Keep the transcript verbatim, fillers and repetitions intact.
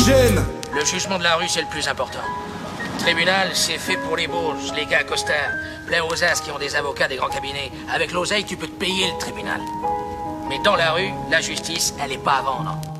gêne. Le jugement de la rue, c'est le plus important. Le tribunal, c'est fait pour les bourges, les gars costards, plein aux as qui ont des avocats des grands cabinets. Avec l'oseille, tu peux te payer le tribunal. Mais dans la rue, la justice, elle est pas à vendre.